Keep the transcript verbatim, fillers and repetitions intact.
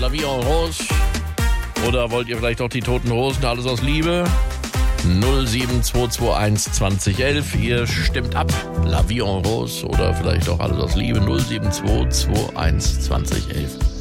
La Vie en Rose? Oder wollt ihr vielleicht auch die Toten Hosen, alles aus Liebe? null sieben zwei zwei eins zwanzig elf. Ihr stimmt ab. La Vie en Rose oder vielleicht auch alles aus Liebe. null sieben zwei zwei eins zwanzig elf.